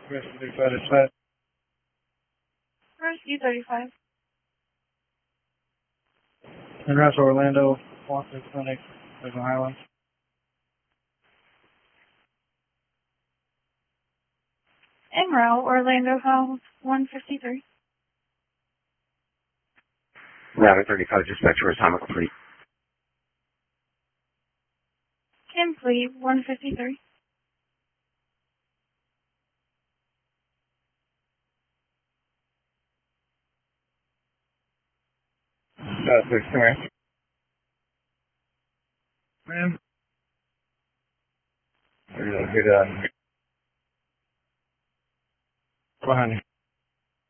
Rescue 35 dispatch. Rescue 35. En route to Orlando, Boston Clinic, Virgin Highlands. En route, Orlando House 153. Router 35 dispatch for Atomic Fleet. Kim Fleet 153. Please, come here. Ma'am. Here, behind you.